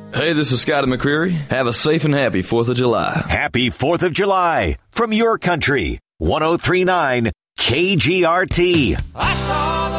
Hey, this is Scotty McCreery. Have a safe and happy 4th of July. Happy 4th of July from your country. 103.9 KGRT. I saw